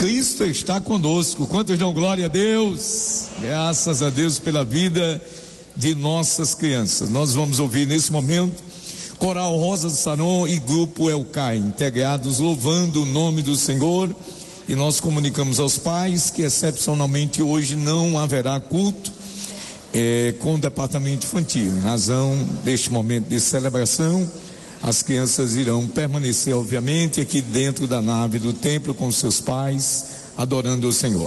Cristo está conosco. Quantos dão glória a Deus? Graças a Deus pela vida de nossas crianças. Nós vamos ouvir nesse momento Coral Rosa do Saron e Grupo Elcai, integrados louvando o nome do Senhor. E nós comunicamos aos pais que excepcionalmente hoje não haverá culto com o departamento infantil. Em razão deste momento de celebração, as crianças irão permanecer, obviamente, aqui dentro da nave do templo com seus pais, adorando o Senhor.